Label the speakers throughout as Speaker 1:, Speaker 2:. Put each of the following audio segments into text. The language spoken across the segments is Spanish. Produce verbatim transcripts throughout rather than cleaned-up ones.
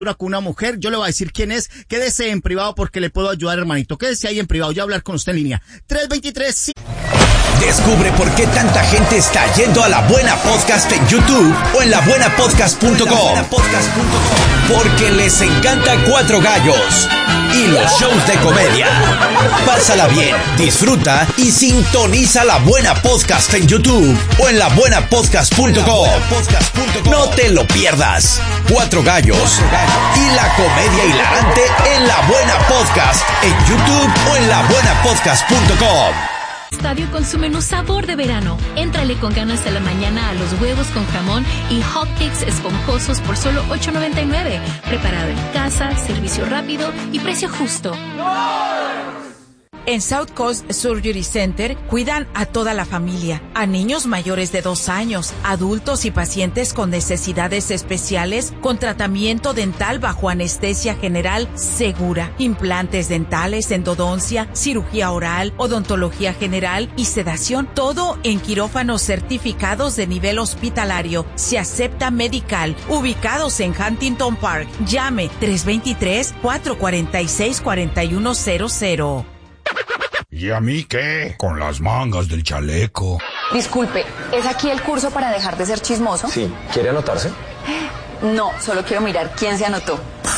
Speaker 1: con una mujer, yo le voy a decir quién es, quédese en privado porque le puedo ayudar, hermanito, quédese ahí en privado, yo voy a hablar con usted en línea. tres veintitrés, sí.
Speaker 2: Descubre por qué tanta gente está yendo a La Buena Podcast en YouTube o en la buena podcast punto com. Porque les encanta Cuatro Gallos y los shows de comedia. Pásala bien, disfruta y sintoniza La Buena Podcast en YouTube o en la buena podcast punto com. No te lo pierdas. Cuatro Gallos y la comedia hilarante en La Buena Podcast en YouTube o en la buena podcast punto com.
Speaker 3: Estadio con su menú sabor de verano. Éntrale con ganas de la mañana a los huevos con jamón y hotcakes esponjosos por solo ocho noventa y nueve. Preparado en casa, servicio rápido y precio justo.
Speaker 4: En South Coast Surgery Center cuidan a toda la familia, a niños mayores de dos años, adultos y pacientes con necesidades especiales con tratamiento dental bajo anestesia general segura, implantes dentales, endodoncia, cirugía oral, odontología general y sedación, todo en quirófanos certificados de nivel hospitalario. Se acepta medical, ubicados en Huntington Park. Llame tres dos tres, cuatro cuatro seis, cuatro uno cero cero.
Speaker 5: ¿Y a mí qué? Con las mangas del chaleco.
Speaker 6: Disculpe, ¿es aquí el curso para dejar de ser chismoso?
Speaker 7: Sí, ¿quiere anotarse?
Speaker 6: No, solo quiero mirar quién se anotó.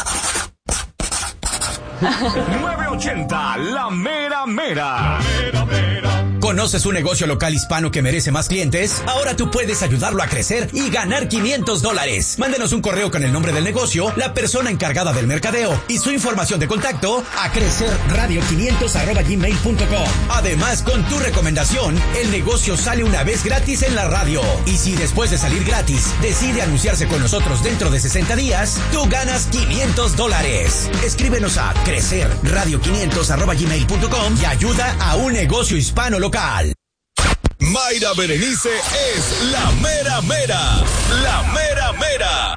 Speaker 2: nueve ochenta, la mera mera. Mera, mera. ¿Conoces un negocio local hispano que merece más clientes? Ahora tú puedes ayudarlo a crecer y ganar quinientos dólares. Mándenos un correo con el nombre del negocio, la persona encargada del mercadeo y su información de contacto a crecerradio quinientos arroba gmail punto com. Además, con tu recomendación, el negocio sale una vez gratis en la radio. Y si después de salir gratis decide anunciarse con nosotros dentro de sesenta días, tú ganas quinientos dólares. Escríbenos a crecerradio quinientos arroba gmail punto com y ayuda a un negocio hispano local.
Speaker 8: Mayra Berenice es la mera mera, la mera mera.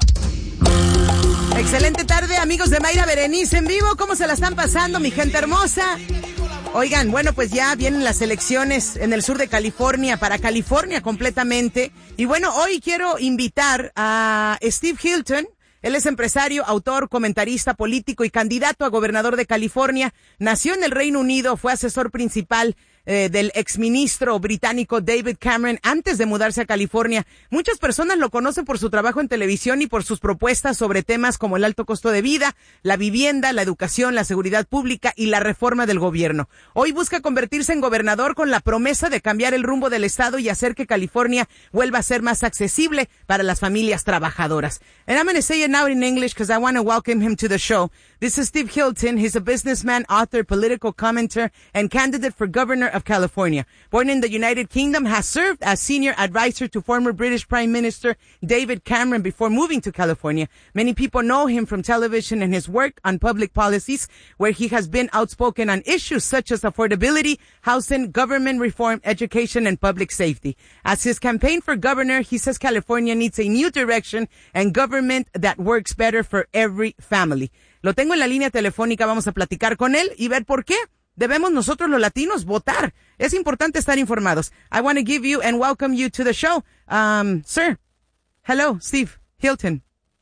Speaker 9: Excelente tarde, amigos de Mayra Berenice en vivo. ¿Cómo se la están pasando, mi gente hermosa? Oigan, bueno, pues ya vienen las elecciones en el sur de California, para California completamente. Y bueno, hoy quiero invitar a Steve Hilton. Él es empresario, autor, comentarista político y candidato a gobernador de California. Nació en el Reino Unido, fue asesor principal eh, del exministro británico David Cameron antes de mudarse a California. Muchas personas lo conocen por su trabajo en televisión y por sus propuestas sobre temas como el alto costo de vida, la vivienda, la educación, la seguridad pública y la reforma del gobierno. Hoy busca convertirse en gobernador con la promesa de cambiar el rumbo del estado y hacer que California vuelva a ser más accesible para las familias trabajadoras. And I'm going to say it now in English because I want to welcome him to the show. This is Steve Hilton. He's a businessman, author, political commentator, and candidate for governor of California. Born in the United Kingdom, has served as senior advisor to former British Prime Minister David Cameron before moving to California. Many people know him from television and his work on public policies, where he has been outspoken on issues such as affordability, housing, government reform, education, and public safety. As his campaign for governor, he says California needs a new direction and government that works better for every family. Lo tengo en la línea telefónica, vamos a platicar con él y ver por qué debemos nosotros los latinos votar. Es importante estar informados. I want to give you and welcome you to the show. Um, sir, hello, Steve Hilton.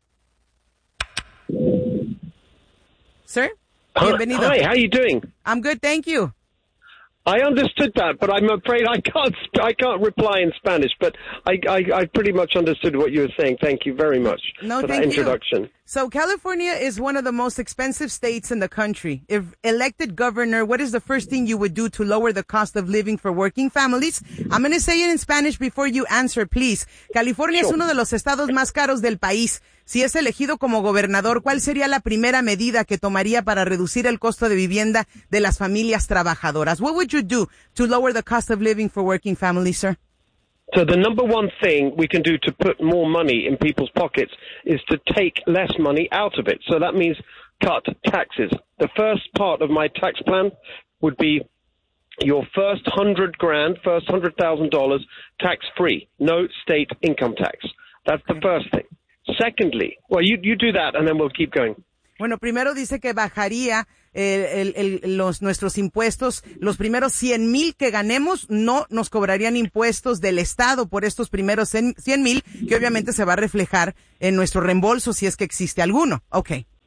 Speaker 9: Sir, bienvenido.
Speaker 10: Hi, how are you doing?
Speaker 9: I'm good, thank you.
Speaker 10: I understood that, but I'm afraid I can't. I can't reply in Spanish. But I, I, I pretty much understood what you were saying. Thank you very much
Speaker 9: no,
Speaker 10: for
Speaker 9: thank
Speaker 10: that introduction.
Speaker 9: You. So California is one of the most expensive states in the country. If elected governor, what is the first thing you would do to lower the cost of living for working families? I'm going to say it in Spanish before you answer, please. California sure. es uno de los estados más caros del país. Si es elegido como gobernador, ¿cuál sería la primera medida que tomaría para reducir el costo de vivienda de las familias trabajadoras? What would you do to lower the cost of living for working families, sir?
Speaker 10: So the number one thing we can do to put more money in people's pockets is to take less money out of it. So that means cut taxes. The first part of my tax plan would be your first hundred grand, first hundred thousand dollars tax-free, no state income tax. That's the first thing. Secondly, well, you, you do that and then we'll keep going.
Speaker 9: Bueno, primero dice que bajaría el, el, el, los nuestros impuestos. Los primeros cien mil que ganemos no nos cobrarían impuestos del Estado por estos primeros cien mil, que obviamente se va a reflejar en nuestro reembolso si es que existe alguno. Okay.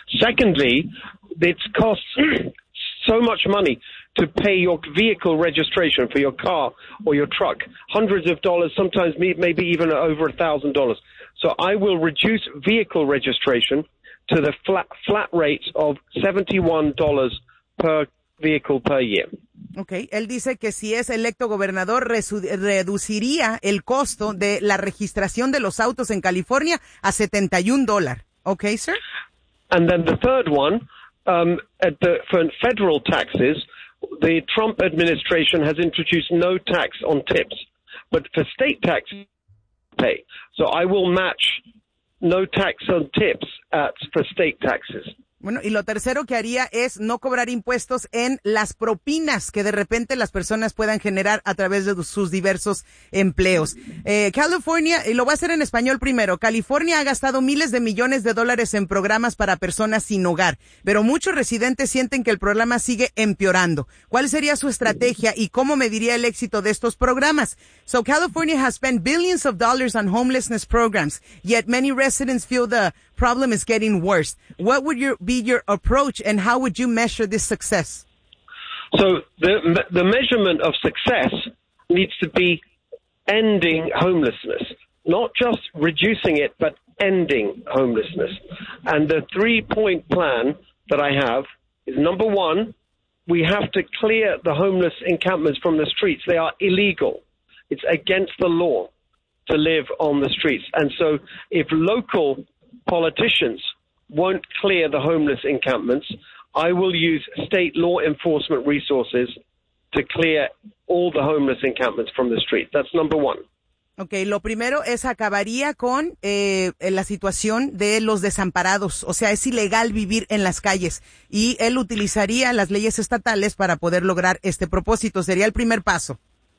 Speaker 10: Secondly, it costs so much money to pay your vehicle registration for your car or your truck. Hundreds of dollars, sometimes maybe even over a thousand dollars. So I will reduce vehicle registration to the flat, flat rate of seventy-one dollars per vehicle per year.
Speaker 9: Okay, él dice que si es electo gobernador reduciría el costo de la registración de los autos en California a setenta y un dólares. Okay, sir?
Speaker 10: And then the third one, um, at the, for federal taxes, the Trump administration has introduced no tax on tips, but for state taxes, pay. So I will match no tax on tips at for state taxes.
Speaker 9: Bueno, y lo tercero que haría es no cobrar impuestos en las propinas que de repente las personas puedan generar a través de sus diversos empleos. Eh, California, y lo voy a hacer en español primero, California ha gastado miles de millones de dólares en programas para personas sin hogar, pero muchos residentes sienten que el programa sigue empeorando. ¿Cuál sería su estrategia y cómo mediría el éxito de estos programas? So California has spent billions of dollars on homelessness programs, yet many residents feel the problem is getting worse. What would your, be your approach and how would you measure this success?
Speaker 10: So the, the measurement of success needs to be ending homelessness, not just reducing it, but ending homelessness. And the three-point plan that I have is, number one, we have to clear the homeless encampments from the streets. They are illegal. It's against the law to live on the streets. And so if local politicians won't clear the homeless encampments, I will use state law enforcement resources to clear all the homeless encampments from the street. That's number one.
Speaker 9: Okay, lo primero es acabaría con eh, la situación de los desamparados. O sea, es ilegal vivir en las calles y él utilizaría las leyes estatales para poder lograr este propósito. Sería el primer paso.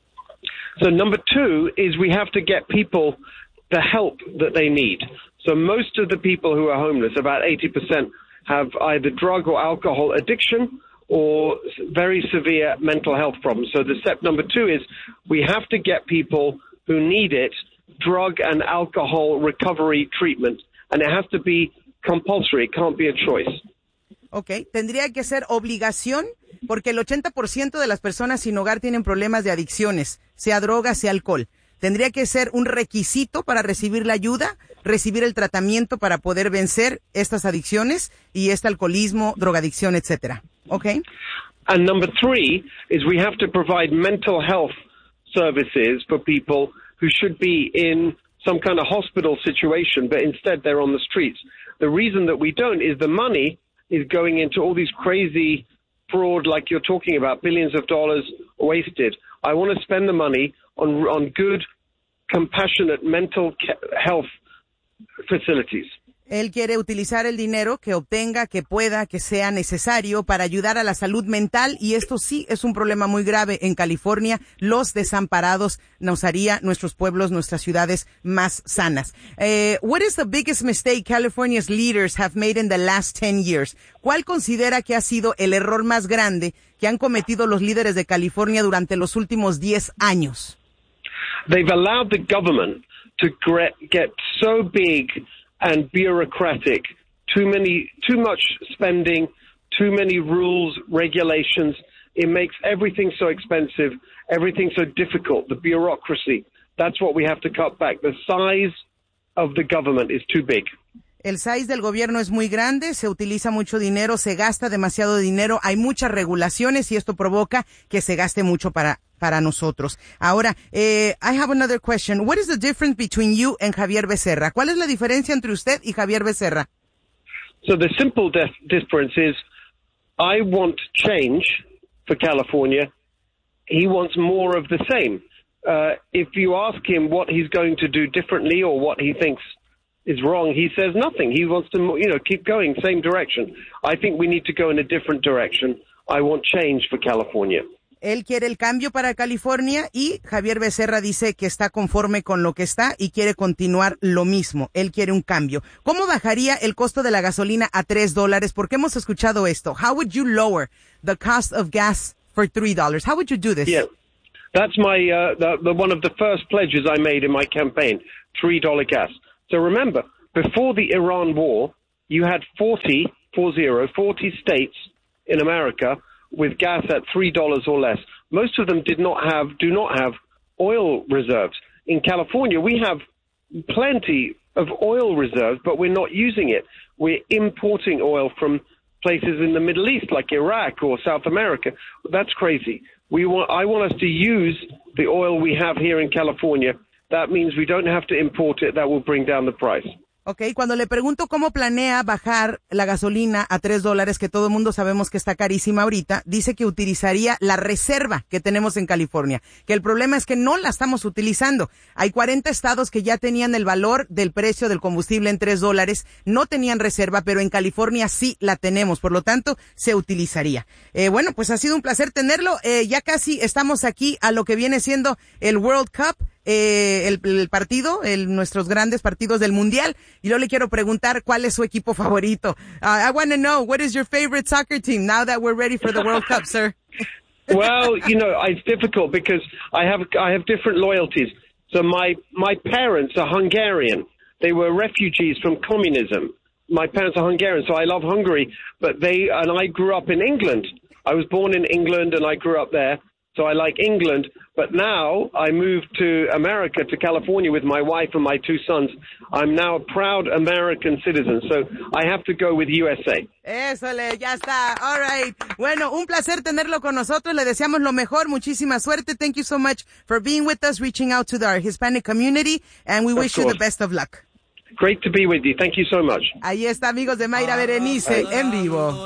Speaker 10: So number two is we have to get people the help that they need. So most of the people who are homeless, about eighty percent, have either drug or alcohol addiction or very severe mental health problems. So the step number two is we have to get people who need it drug and alcohol recovery treatment, and it has to be compulsory. It can't be a choice.
Speaker 9: Okay, tendría que ser obligación porque el ochenta por ciento de las personas sin hogar tienen problemas de adicciones, sea droga, sea alcohol. Tendría que ser un requisito para recibir la ayuda, recibir el tratamiento para poder vencer estas adicciones y este alcoholismo, drogadicción, etcétera. Okay?
Speaker 10: And number three is we have to provide mental health services for people who should be in some kind of hospital situation, but instead they're on the streets. The reason that we don't is the money is going into all these crazy fraud like you're talking about, billions of dollars wasted. I want to spend the money on on good, compassionate mental health facilities.
Speaker 9: Él quiere utilizar el dinero que obtenga, que pueda, que sea necesario para ayudar a la salud mental, y esto sí es un problema muy grave en California. Los desamparados nos haría nuestros pueblos, nuestras ciudades más sanas. Uh, what is the biggest mistake California's leaders have made in the last ten years? ¿Cuál considera que ha sido el error más grande que han cometido los líderes de California durante los últimos diez años?
Speaker 10: They've allowed the government to get so big and bureaucratic, too many, too much spending, too many rules, regulations. It makes everything so expensive, everything so difficult, the bureaucracy. That's what we have to cut back. The size of the government is too big.
Speaker 9: El size del gobierno es muy grande, se utiliza mucho dinero, se gasta demasiado dinero, hay muchas regulaciones y esto provoca que se gaste mucho para para nosotros. Ahora, eh, I have another question. What is the difference between you and Javier Becerra? ¿Cuál es la diferencia entre usted y Javier Becerra?
Speaker 10: So the simple dif- difference is I want change for California. He wants more of the same. Uh, if you ask him what he's going to do differently or what he thinks is wrong, he says nothing. He wants to, you know, keep going same direction. I think we need to go in a different direction. I want change for California.
Speaker 9: Él quiere el cambio para California y Javier Becerra dice que está conforme con lo que está y quiere continuar lo mismo. Él quiere un cambio. ¿Cómo bajaría el costo de la gasolina a tres dólares? Porque hemos escuchado esto. How would you lower the cost of gas for three dollars? How would you do this?
Speaker 10: Yeah, that's my uh, the, the one of the first pledges I made in my campaign. three dollar gas. So remember, before the Iran war, you had forty four zero, forty states in America with gas at three dollars or less. Most of them did not have, do not have oil reserves. In California, we have plenty of oil reserves, but we're not using it. We're importing oil from places in the Middle East, like Iraq or South America. That's crazy. We want, I want us to use the oil we have here in California. That means we don't have to import it. That will bring down the price.
Speaker 9: Ok, cuando le pregunto cómo planea bajar la gasolina a tres dólares, que todo el mundo sabemos que está carísima ahorita, dice que utilizaría la reserva que tenemos en California, que el problema es que no la estamos utilizando. Hay cuarenta estados que ya tenían el valor del precio del combustible en tres dólares, no tenían reserva, pero en California sí la tenemos, por lo tanto, se utilizaría. Eh, bueno, pues ha sido un placer tenerlo, eh, ya casi estamos aquí a lo que viene siendo el World Cup. Eh, el, el partido, el, nuestros grandes partidos del mundial, y yo le quiero preguntar cuál es su equipo favorito. Uh, I want to know, what is your favorite soccer team now that we're ready for the World Cup, sir?
Speaker 10: Well, you know, it's difficult because I have I have different loyalties. So my my parents are Hungarian. They were refugees from communism. My parents are Hungarian, so I love Hungary. But they and I grew up in England. I was born in England and I grew up there. So I like England, but now I moved to America, to California with my wife and my two sons. I'm now a proud American citizen, so I have to go with U S A.
Speaker 9: Ésole, ya está. All right. Bueno, un placer tenerlo con nosotros. Le deseamos lo mejor. Muchísima suerte. Thank you so much for being with us, reaching out to our Hispanic community, and we wish you the best of luck.
Speaker 10: Great to be with you. Thank you so much.
Speaker 9: Ahí está, amigos de Mayra Berenice, en vivo.